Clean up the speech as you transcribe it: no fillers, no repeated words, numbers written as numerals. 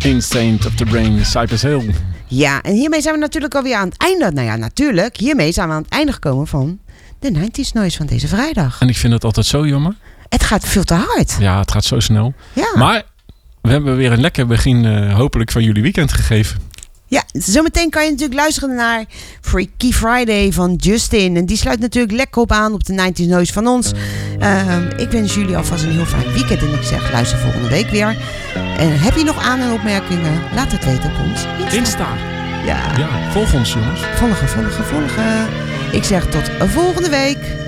Insane of the Brain, Cypress Hill. Ja, en hiermee zijn we natuurlijk alweer aan het einde. Nou ja, natuurlijk. Hiermee zijn we aan het einde gekomen van de 90s Noise van deze vrijdag. En ik vind het altijd zo jammer. Het gaat veel te hard. Ja, het gaat zo snel. Ja. Maar we hebben weer een lekker begin hopelijk van jullie weekend gegeven. Ja, zometeen kan je natuurlijk luisteren naar Freaky Friday van Justin. En die sluit natuurlijk lekker op aan op de 90s Noise van ons. Ik wens jullie alvast een heel fijn weekend. En ik zeg, luister volgende week weer. En heb je nog aan- en opmerkingen? Laat het weten op ons Insta. Ja. Ja, volg ons jongens. Volgen. Ik zeg tot volgende week.